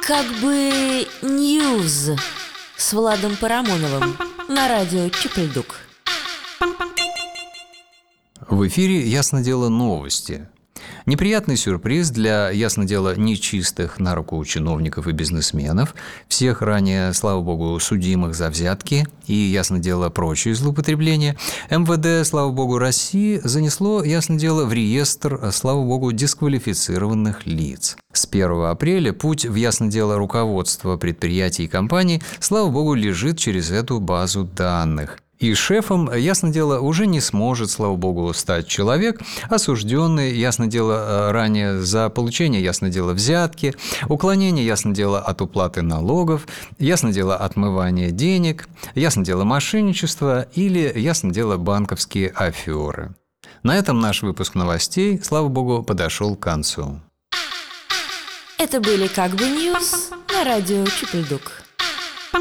Как бы Ньюз с Владом Парамоновым на радио Чип-Ль-Дук. В эфире «Ясно дело» новости. Неприятный сюрприз для, ясно дело, нечистых на руку чиновников и бизнесменов, всех ранее, слава богу, судимых за взятки и, ясно дело, прочие злоупотребления. МВД, слава богу, России занесло, ясно дело, в реестр, слава богу, дисквалифицированных лиц. С 1 апреля путь в, ясно дело, руководство предприятий и компаний, слава богу, лежит через эту базу данных. И шефом, ясно дело, уже не сможет, слава богу, стать человек, осужденный, ясно дело, ранее за получение, ясно дело, взятки, уклонение, ясно дело, от уплаты налогов, ясно дело, отмывание денег, ясно дело, мошенничество или, ясно дело, банковские аферы. На этом наш выпуск новостей, слава богу, подошел к концу. Это были «Как бы Ньюз» на радио Чип-Ль-Дук.